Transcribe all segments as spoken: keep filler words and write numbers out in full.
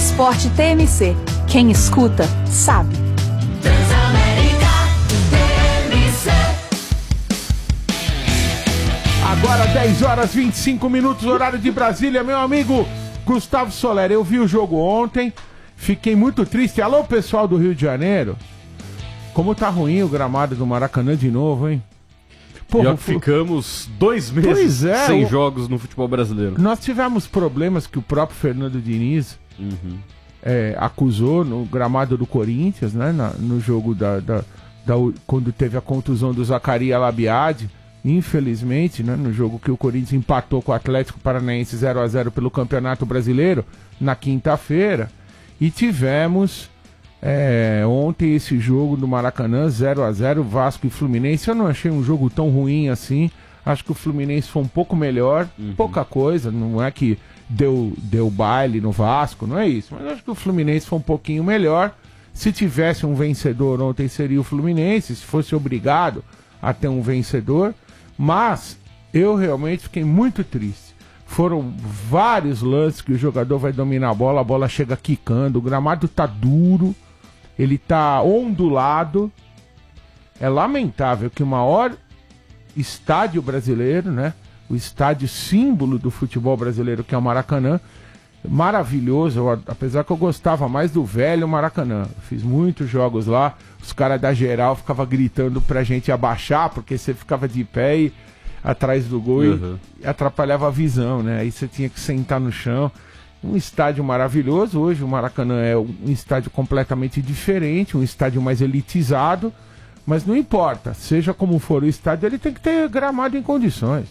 Esporte T M C. Quem escuta, sabe. Transamérica T M C. Agora dez horas e vinte e cinco minutos, horário de Brasília, meu amigo Gustavo Soler. Eu vi o jogo ontem, fiquei muito triste. Alô, pessoal do Rio de Janeiro. Como tá ruim o gramado do Maracanã de novo, hein? Porra, Já ficamos dois meses é, sem o... jogos no futebol brasileiro. Nós tivemos problemas que o próprio Fernando Diniz uhum. é, acusou no gramado do Corinthians, né? Na, no jogo da, da, da... quando teve a contusão do Zacarias Labiade. Infelizmente, né? No jogo que o Corinthians empatou com o Atlético Paranaense zero a zero pelo Campeonato Brasileiro, na quinta-feira. E tivemos... É, ontem esse jogo do Maracanã, zero a zero, Vasco e Fluminense. Eu não achei um jogo tão ruim assim. Acho que o Fluminense foi um pouco melhor, uhum. pouca coisa, não é que deu, deu baile no Vasco, não é isso, mas acho que o Fluminense foi um pouquinho melhor. Se tivesse um vencedor ontem seria o Fluminense, se fosse obrigado a ter um vencedor, mas eu realmente fiquei muito triste. Foram vários lances que o jogador vai dominar a bola, a bola chega quicando, o gramado tá duro, ele tá ondulado. É lamentável que o maior estádio brasileiro, né? O estádio símbolo do futebol brasileiro, que é o Maracanã, maravilhoso, eu, apesar que eu gostava mais do velho Maracanã. Eu fiz muitos jogos lá, os caras da geral ficavam gritando pra gente abaixar, porque você ficava de pé e atrás do gol uhum. e atrapalhava a visão, né? Aí você tinha que sentar no chão. Um estádio maravilhoso. Hoje o Maracanã é um estádio completamente diferente, um estádio mais elitizado, mas não importa, seja como for o estádio, ele tem que ter gramado em condições.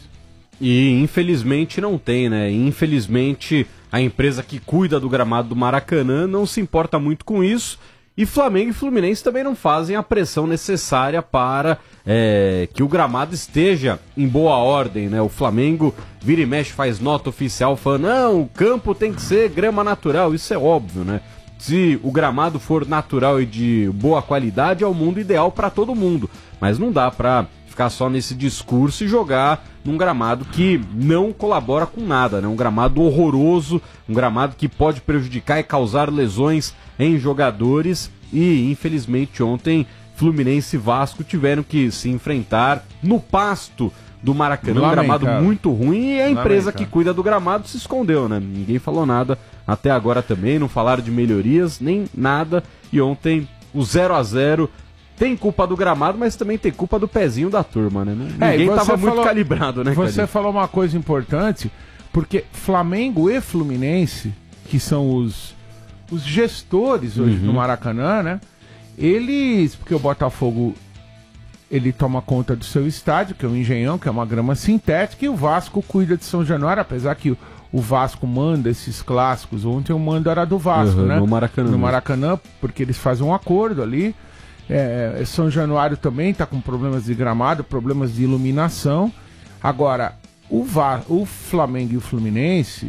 E infelizmente não tem, né? Infelizmente a empresa que cuida do gramado do Maracanã não se importa muito com isso. E Flamengo e Fluminense também não fazem a pressão necessária para é, que o gramado esteja em boa ordem, né? O Flamengo vira e mexe, faz nota oficial falando, não, o campo tem que ser grama natural, isso é óbvio, né? Se o gramado for natural e de boa qualidade, é o mundo ideal para todo mundo. Mas não dá para ficar só nesse discurso e jogar num gramado que não colabora com nada, né? Um gramado horroroso, um gramado que pode prejudicar e causar lesões em jogadores. E infelizmente ontem Fluminense e Vasco tiveram que se enfrentar no pasto do Maracanã, um gramado muito ruim, e a empresa que cuida do gramado se escondeu, né? Ninguém falou nada até agora também, não falaram de melhorias, nem nada. E ontem o zero a zero tem culpa do gramado, mas também tem culpa do pezinho da turma, né? Ninguém estava muito calibrado, né, Você Cadê? falou uma coisa importante, porque Flamengo e Fluminense, que são os, os gestores hoje uhum. do Maracanã, né? Eles, porque o Botafogo, ele toma conta do seu estádio, que é o Engenhão, que é uma grama sintética, e o Vasco cuida de São Januário, apesar que o, o Vasco manda esses clássicos. Ontem o mando era do Vasco, uhum, né? No Maracanã. No Maracanã, porque eles fazem um acordo ali. É, São Januário também está com problemas de gramado, problemas de iluminação. Agora, o, Va- o Flamengo e o Fluminense,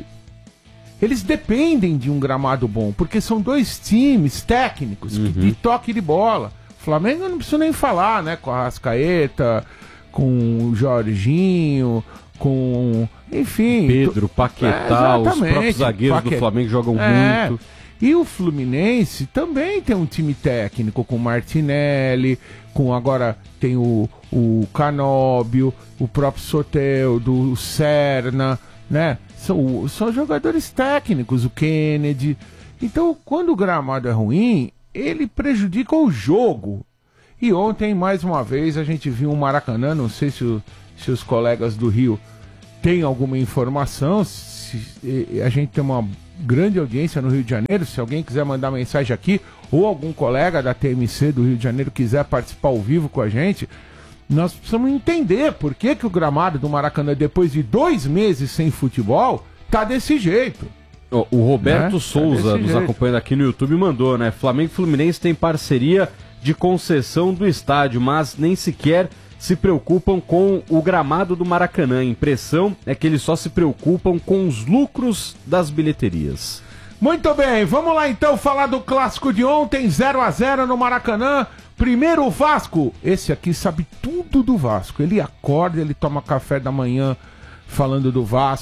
eles dependem de um gramado bom, porque são dois times técnicos uhum. que, de toque de bola. O Flamengo eu não preciso nem falar, né? Com a Arrascaeta, com o Jorginho, com... enfim... Pedro, Paquetá, é, os próprios zagueiros Paquet... do Flamengo jogam é. muito... E o Fluminense também tem um time técnico, com o Martinelli, com agora tem o, o Canóbio, o próprio Soteldo, o Serna, né? São, são jogadores técnicos, o Kennedy. Então, quando o gramado é ruim, ele prejudica o jogo. E ontem, mais uma vez, a gente viu um Maracanã, não sei se, o, se os colegas do Rio têm alguma informação, se, a gente tem uma grande audiência no Rio de Janeiro. Se alguém quiser mandar mensagem aqui, ou algum colega da T M C do Rio de Janeiro quiser participar ao vivo com a gente, nós precisamos entender por que, que o gramado do Maracanã, depois de dois meses sem futebol, tá desse jeito. O, o Roberto né? Souza, tá nos jeito. acompanhando aqui no YouTube, mandou, né? Flamengo e Fluminense tem parceria de concessão do estádio, mas nem sequer se preocupam com o gramado do Maracanã. A impressão é que eles só se preocupam com os lucros das bilheterias. Muito bem, vamos lá então falar do clássico de ontem, zero a zero no Maracanã. Primeiro o Vasco, esse aqui sabe tudo do Vasco. Ele acorda, ele toma café da manhã falando do Vasco,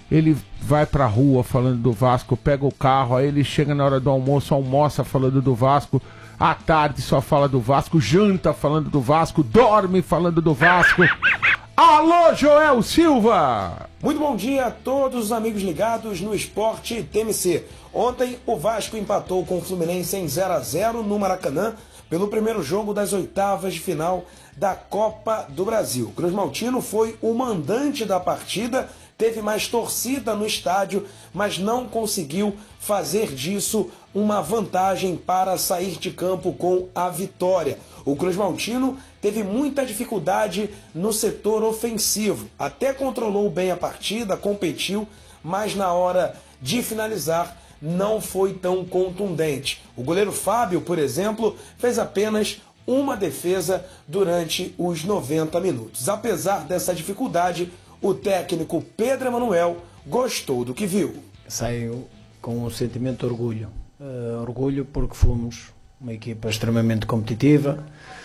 ele vai pra rua falando do Vasco, pega o carro, aí ele chega na hora do almoço, almoça falando do Vasco, à tarde só fala do Vasco, janta falando do Vasco, dorme falando do Vasco. Alô, Joel Silva! Muito bom dia a todos os amigos ligados no Esporte T M C. Ontem o Vasco empatou com o Fluminense em zero a zero no Maracanã pelo primeiro jogo das oitavas de final da Copa do Brasil. Cruz Maltino foi o mandante da partida, teve mais torcida no estádio, mas não conseguiu fazer disso uma vantagem para sair de campo com a vitória. O Cruz Maltino teve muita dificuldade no setor ofensivo, até controlou bem a partida, competiu, mas na hora de finalizar não foi tão contundente. O goleiro Fábio, por exemplo, fez apenas uma defesa durante os noventa minutos. Apesar dessa dificuldade, o técnico Pedro Emanuel gostou do que viu. Saiu com um sentimento de orgulho. Uh, orgulho porque fomos uma equipa extremamente competitiva,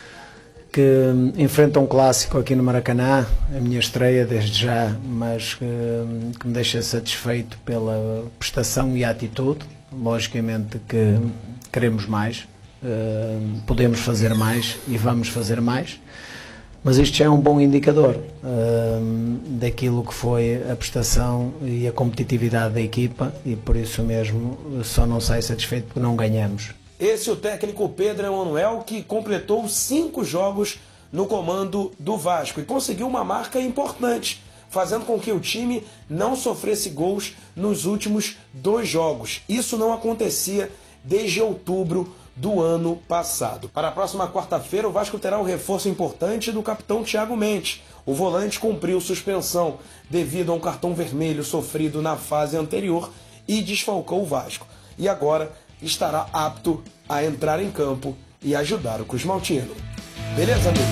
que enfrenta um clássico aqui no Maracanã, a minha estreia desde já, mas que, que me deixa satisfeito pela prestação e a atitude. Logicamente que queremos mais, uh, podemos fazer mais e vamos fazer mais, mas isto já é um bom indicador uh, daquilo que foi a prestação e a competitividade da equipa, e por isso mesmo só não saio satisfeito porque não ganhamos. Esse é o técnico Pedro Emanuel, que completou cinco jogos no comando do Vasco e conseguiu uma marca importante, fazendo com que o time não sofresse gols nos últimos dois jogos. Isso não acontecia desde outubro do ano passado. Para a próxima quarta-feira, o Vasco terá um reforço importante do capitão Thiago Mendes. O volante cumpriu suspensão devido a um cartão vermelho sofrido na fase anterior e desfalcou o Vasco. E agora estará apto a entrar em campo e ajudar o Cruz Maltino. Beleza, amigos?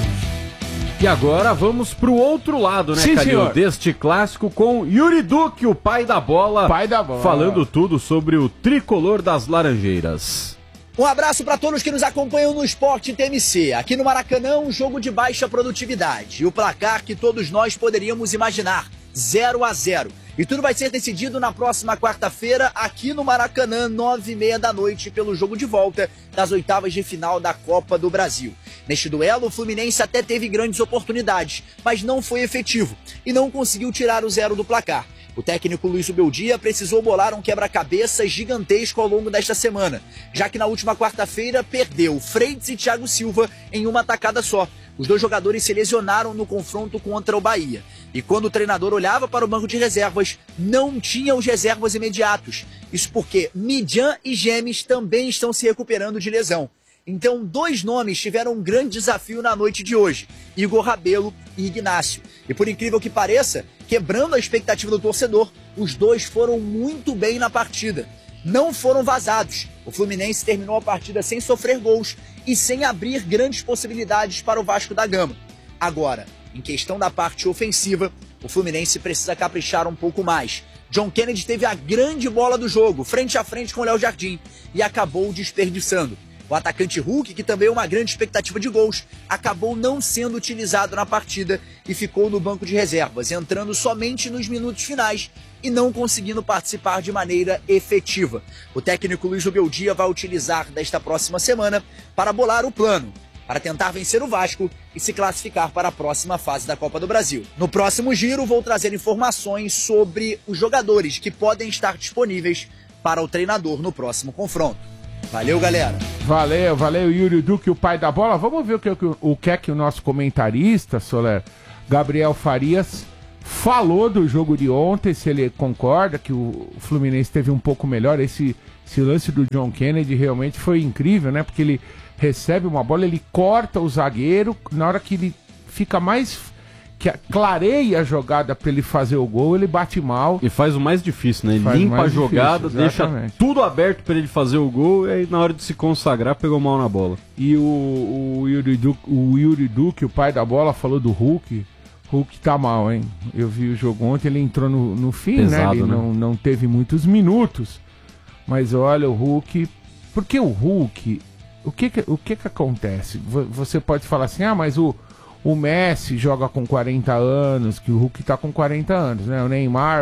E agora vamos pro outro lado, né, Sim, Calil? senhor. Deste clássico com Yuri Duque, o pai da bola. Pai da bola. Falando tudo sobre o tricolor das Laranjeiras. Um abraço para todos que nos acompanham no Esporte T M C. Aqui no Maracanã, um jogo de baixa produtividade. E o placar que todos nós poderíamos imaginar, zero a zero. E tudo vai ser decidido na próxima quarta-feira, aqui no Maracanã, nove e meia da noite, pelo jogo de volta das oitavas de final da Copa do Brasil. Neste duelo, o Fluminense até teve grandes oportunidades, mas não foi efetivo e não conseguiu tirar o zero do placar. O técnico Luiz Ubeldia precisou bolar um quebra-cabeça gigantesco ao longo desta semana, já que na última quarta-feira perdeu Freitas e Thiago Silva em uma tacada só. Os dois jogadores se lesionaram no confronto contra o Bahia. E quando o treinador olhava para o banco de reservas, não tinha os reservas imediatos. Isso porque Midian e Gemes também estão se recuperando de lesão. Então, dois nomes tiveram um grande desafio na noite de hoje, Igor Rabelo e Ignácio. E por incrível que pareça, quebrando a expectativa do torcedor, os dois foram muito bem na partida. Não foram vazados. O Fluminense terminou a partida sem sofrer gols e sem abrir grandes possibilidades para o Vasco da Gama. Agora, em questão da parte ofensiva, o Fluminense precisa caprichar um pouco mais. John Kennedy teve a grande bola do jogo, frente a frente com o Léo Jardim, e acabou desperdiçando. O atacante Hulk, que também é uma grande expectativa de gols, acabou não sendo utilizado na partida e ficou no banco de reservas, entrando somente nos minutos finais e não conseguindo participar de maneira efetiva. O técnico Luiz Ubeldia vai utilizar desta próxima semana para bolar o plano, para tentar vencer o Vasco e se classificar para a próxima fase da Copa do Brasil. No próximo giro, vou trazer informações sobre os jogadores que podem estar disponíveis para o treinador no próximo confronto. Valeu, galera! Valeu, valeu, Yuri Duque, o pai da bola. Vamos ver o que, o que é que o nosso comentarista, Soler, Gabriel Farias, falou do jogo de ontem, se ele concorda que o Fluminense teve um pouco melhor. Esse, esse lance do John Kennedy realmente foi incrível, né? Porque ele recebe uma bola, ele corta o zagueiro, na hora que ele fica mais... que clareia a jogada para ele fazer o gol, ele bate mal. E faz o mais difícil, né? Ele Faz limpa a jogada, difícil, deixa tudo aberto para ele fazer o gol, e aí na hora de se consagrar, pegou mal na bola. E o, o, Yuri Duque, o Yuri Duque, o pai da bola, falou do Hulk. Hulk tá mal, hein? Eu vi o jogo ontem, ele entrou no, no fim, Pesado, né? Ele né? Não, não teve muitos minutos. Mas olha, o Hulk... Porque o Hulk... O que que, o que que acontece? Você pode falar assim, ah, mas o... O Messi joga com quarenta anos, que o Hulk tá com quarenta anos, né? O Neymar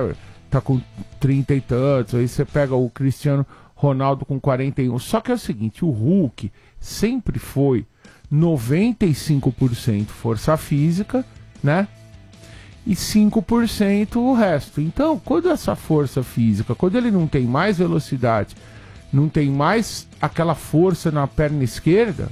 tá com trinta e tantos, aí você pega o Cristiano Ronaldo com quarenta e um. Só que é o seguinte, o Hulk sempre foi noventa e cinco por cento força física, né? E cinco por cento o resto. Então, quando essa força física, quando ele não tem mais velocidade, não tem mais aquela força na perna esquerda,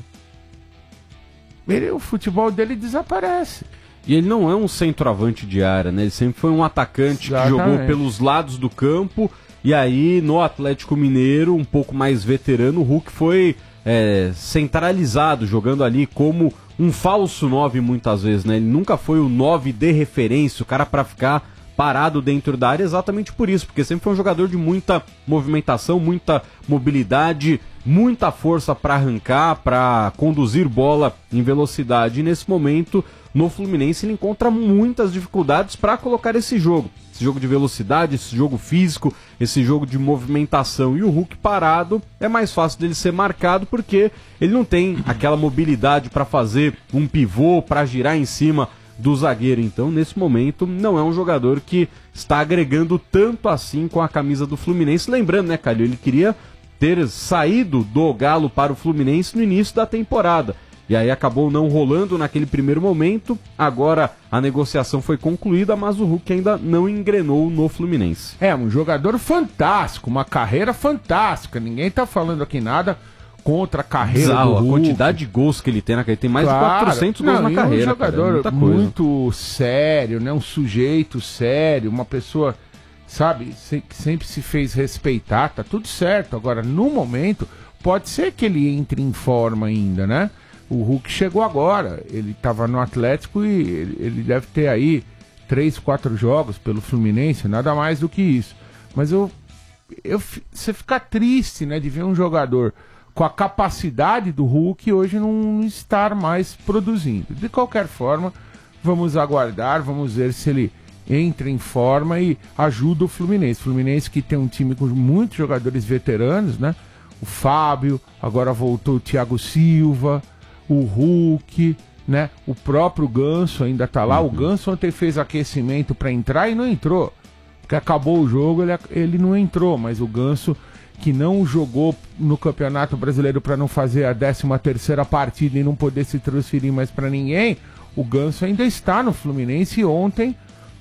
ele, o futebol dele desaparece. E ele não é um centroavante de área, né? Ele sempre foi um atacante Exatamente. que jogou pelos lados do campo. E aí, no Atlético Mineiro, um pouco mais veterano, o Hulk foi é, centralizado, jogando ali como um falso nove muitas vezes, né? Ele nunca foi o nove de referência, o cara para ficar parado dentro da área, exatamente por isso, porque sempre foi um jogador de muita movimentação, muita mobilidade, muita força para arrancar, para conduzir bola em velocidade. E nesse momento, no Fluminense, ele encontra muitas dificuldades para colocar esse jogo. Esse jogo de velocidade, esse jogo físico, esse jogo de movimentação. E o Hulk parado é mais fácil dele ser marcado porque ele não tem aquela mobilidade para fazer um pivô, para girar em cima do zagueiro. Então, nesse momento, não é um jogador que está agregando tanto assim com a camisa do Fluminense. Lembrando, né, Calil, ele queria ter saído do Galo para o Fluminense no início da temporada. E aí acabou não rolando naquele primeiro momento. Agora a negociação foi concluída, mas o Hulk ainda não engrenou no Fluminense. É, um jogador fantástico, uma carreira fantástica. Ninguém tá falando aqui nada contra a carreira Exato, do Hulk. A quantidade de gols que ele tem, ele tem mais claro. de quatrocentos gols não, na carreira. É um jogador cara, é muito sério, né? Um sujeito sério, uma pessoa, sabe, que sempre se fez respeitar, tá tudo certo. Agora, no momento, pode ser que ele entre em forma ainda, né? O Hulk chegou agora, ele estava no Atlético e ele, ele deve ter aí três, quatro jogos pelo Fluminense, nada mais do que isso. Mas eu, eu, você fica triste, né, de ver um jogador com a capacidade do Hulk hoje não estar mais produzindo. De qualquer forma, vamos aguardar, vamos ver se ele entra em forma e ajuda o Fluminense. O Fluminense que tem um time com muitos jogadores veteranos, né? O Fábio, agora voltou o Thiago Silva, o Hulk, né? O próprio Ganso ainda tá lá. Uhum. O Ganso ontem fez aquecimento para entrar e não entrou. Porque acabou o jogo, ele, ele não entrou. Mas o Ganso, que não jogou no Campeonato Brasileiro para não fazer a décima terceira partida e não poder se transferir mais para ninguém, o Ganso ainda está no Fluminense ontem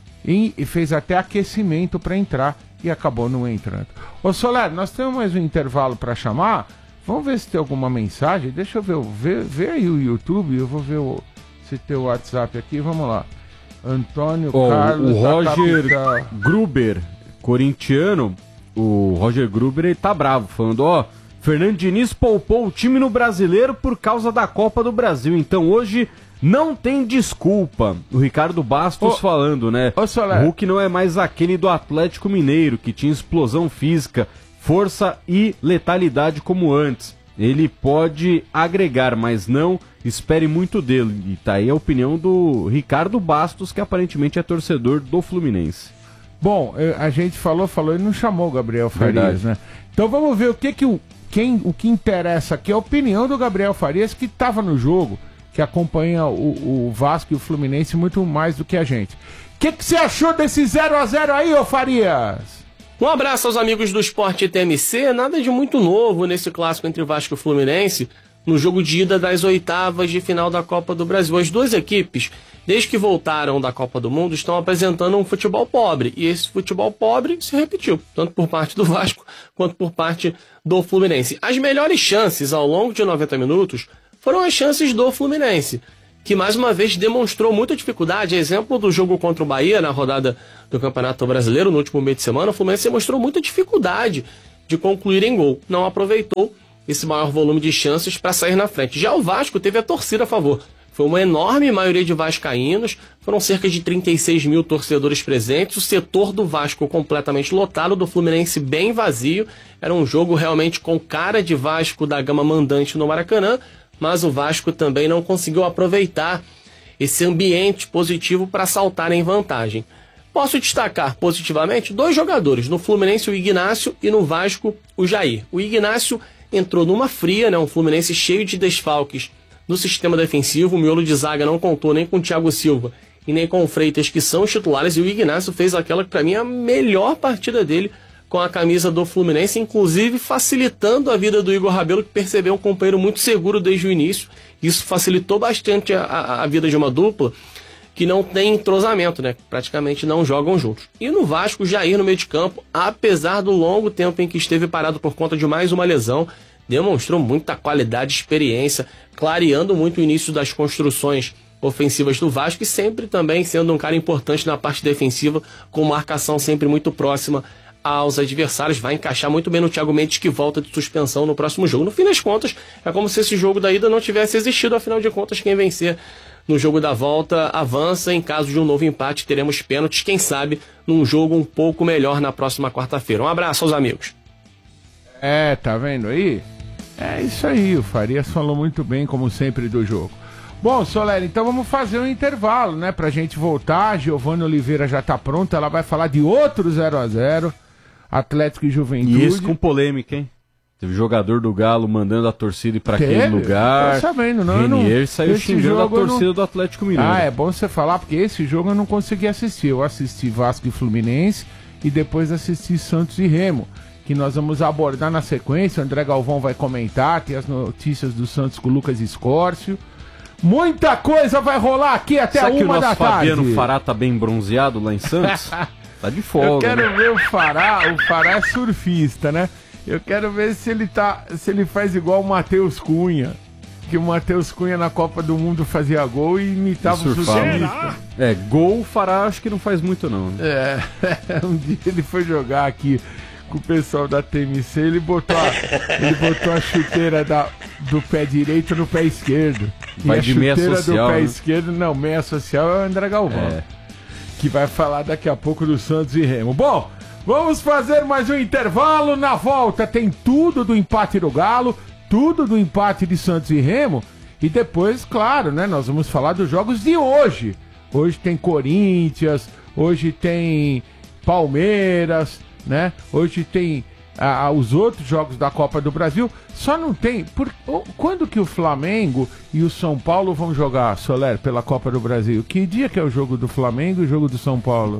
e, e fez até aquecimento para entrar e acabou não entrando. Ô Soler, nós temos mais um intervalo para chamar. Vamos ver se tem alguma mensagem. Deixa eu ver, ver, ver aí o YouTube. Eu vou ver o, se tem o WhatsApp aqui. Vamos lá. Antônio oh, Carlos. O Roger Gruber, corintiano. O Roger Gruber, ele tá bravo, falando, ó, oh, Fernando Diniz poupou o time no Brasileiro por causa da Copa do Brasil. Então hoje não tem desculpa. O Ricardo Bastos oh, falando, né? Oh, o Hulk não é mais aquele do Atlético Mineiro, que tinha explosão física, força e letalidade como antes. Ele pode agregar, mas não espere muito dele. E tá aí a opinião do Ricardo Bastos, que aparentemente é torcedor do Fluminense. Bom, a gente falou, falou e não chamou o Gabriel Farias, Verdade. né? Então vamos ver o que que o, quem, o que interessa aqui é a opinião do Gabriel Farias, que estava no jogo, que acompanha o, o Vasco e o Fluminense muito mais do que a gente. O que que você achou desse zero a zero aí, ô Farias? Um abraço aos amigos do Sport T M C, nada de muito novo nesse clássico entre Vasco e Fluminense, no jogo de ida das oitavas de final da Copa do Brasil. As duas equipes, desde que voltaram da Copa do Mundo, estão apresentando um futebol pobre, e esse futebol pobre se repetiu, tanto por parte do Vasco quanto por parte do Fluminense. As melhores chances ao longo de noventa minutos foram as chances do Fluminense, que mais uma vez demonstrou muita dificuldade. Exemplo do jogo contra o Bahia na rodada do Campeonato Brasileiro no último meio de semana, o Fluminense mostrou muita dificuldade de concluir em gol. Não aproveitou esse maior volume de chances para sair na frente. Já o Vasco teve a torcida a favor. Foi uma enorme maioria de vascaínos, foram cerca de trinta e seis mil torcedores presentes, o setor do Vasco completamente lotado, do Fluminense bem vazio. Era um jogo realmente com cara de Vasco da gama mandante no Maracanã, mas o Vasco também não conseguiu aproveitar esse ambiente positivo para saltar em vantagem. Posso destacar positivamente dois jogadores, no Fluminense o Ignácio e no Vasco o Jair. O Ignácio entrou numa fria, né, um Fluminense cheio de desfalques no sistema defensivo, o miolo de zaga não contou nem com o Thiago Silva e nem com o Freitas, que são os titulares, e o Ignacio fez aquela que para mim é a melhor partida dele com a camisa do Fluminense, inclusive facilitando a vida do Igor Rabelo, que percebeu um companheiro muito seguro desde o início. Isso facilitou bastante a, a, a vida de uma dupla que não tem entrosamento, né? Praticamente não jogam juntos. E no Vasco, o Jair no meio de campo, apesar do longo tempo em que esteve parado por conta de mais uma lesão, demonstrou muita qualidade e experiência, clareando muito o início das construções ofensivas do Vasco e sempre também sendo um cara importante na parte defensiva, com marcação sempre muito próxima aos adversários. Vai encaixar muito bem no Thiago Mendes, que volta de suspensão no próximo jogo. No fim das contas, é como se esse jogo da ida não tivesse existido. Afinal de contas, quem vencer no jogo da volta avança. Em caso de um novo empate, teremos pênaltis, quem sabe num jogo um pouco melhor na próxima quarta-feira. Um abraço aos amigos. É, tá vendo aí? É isso aí, o Farias falou muito bem, como sempre, do jogo. Bom, Soler, então vamos fazer um intervalo, né, pra gente voltar. A Giovana Oliveira já tá pronta, ela vai falar de outro zero a zero, Atlético e Juventude. E esse com polêmica, hein? Teve jogador do Galo mandando a torcida ir pra Teve? aquele lugar. Tô sabendo, não. Renier não, saiu xingando a torcida não... do Atlético Mineiro. Ah, é bom você falar, porque esse jogo eu não consegui assistir. Eu assisti Vasco e Fluminense e depois assisti Santos e Remo, que nós vamos abordar na sequência. O André Galvão vai comentar, tem as notícias do Santos com o Lucas Escórcio. Muita coisa vai rolar aqui até Será uma da tarde. Será que o nosso Fabiano Fará tá bem bronzeado lá em Santos? Tá de folga. Eu quero né? ver o Fará, o Fará é surfista, né? Eu quero ver se ele, tá, se ele faz igual o Matheus Cunha. Que o Matheus Cunha na Copa do Mundo fazia gol e imitava o surfista. É, gol o Fará acho que não faz muito não. Né? É, um dia ele foi jogar aqui com o pessoal da T M C, ele botou a, ele botou a chuteira da, do pé direito no pé esquerdo. Vai e a de meia chuteira social, do pé né? esquerdo, não, meia social é o André Galvão. É. Que vai falar daqui a pouco do Santos e Remo. Bom, vamos fazer mais um intervalo. Na volta tem tudo do empate do Galo, tudo do empate de Santos e Remo. E depois, claro, né, nós vamos falar dos jogos de hoje. Hoje tem Corinthians, hoje tem Palmeiras, né? Hoje tem ah, os outros jogos da Copa do Brasil. Só não tem... Por, oh, quando que o Flamengo e o São Paulo vão jogar, Soler, pela Copa do Brasil? Que dia que é o jogo do Flamengo e o jogo do São Paulo?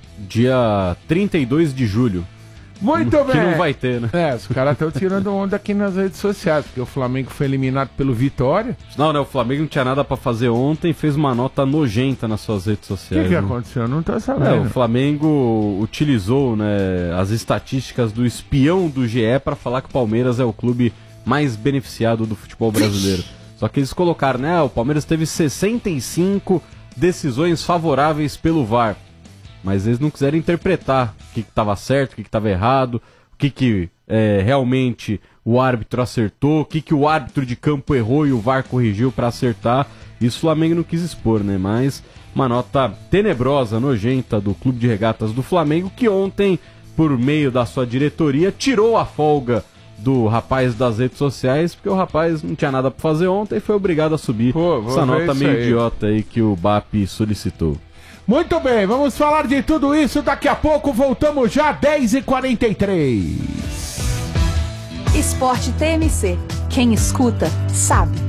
Dia trinta e dois de julho. Muito que bem. Que não vai ter, né? É, os caras estão tirando onda aqui nas redes sociais, porque o Flamengo foi eliminado pelo Vitória. Não, né? O Flamengo não tinha nada pra fazer ontem, fez uma nota nojenta nas suas redes O sociais. que, que né? aconteceu? Não tô sabendo. É, o Flamengo utilizou, né, as estatísticas do espião do G E pra falar que o Palmeiras é o clube mais beneficiado do futebol brasileiro. Só que eles colocaram, né? O Palmeiras teve sessenta e cinco decisões favoráveis pelo V A R. Mas eles não quiseram interpretar o que estava certo, o que estava errado, o que, que é, realmente o árbitro acertou, o que, que o árbitro de campo errou e o V A R corrigiu para acertar. Isso o Flamengo não quis expor, né? Mas uma nota tenebrosa, nojenta do Clube de Regatas do Flamengo, que ontem, por meio da sua diretoria, tirou a folga do rapaz das redes sociais, porque o rapaz não tinha nada para fazer ontem e foi obrigado a subir Pô, essa nota meio aí. idiota aí que o B A P solicitou. Muito bem, vamos falar de tudo isso daqui a pouco. Voltamos já, dez e quarenta e três. Esporte T M C. Quem escuta, sabe.